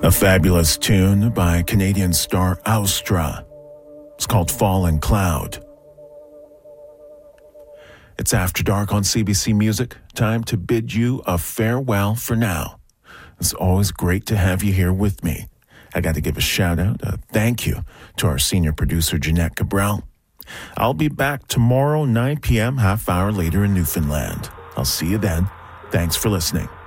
A fabulous tune by Canadian star Austra. It's called Fallen Cloud. It's After Dark on CBC Music. Time to bid you a farewell for now. It's always great to have you here with me. I got to give a shout out, a thank you to our senior producer, Jeanette Cabral. I'll be back tomorrow, 9 p.m., half hour later in Newfoundland. I'll see you then. Thanks for listening.